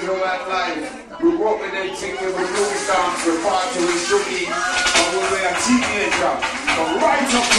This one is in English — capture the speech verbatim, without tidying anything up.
is a wet life. We grew up with them things with the blues dance, we party with Sugi, and we were a teenager. So right up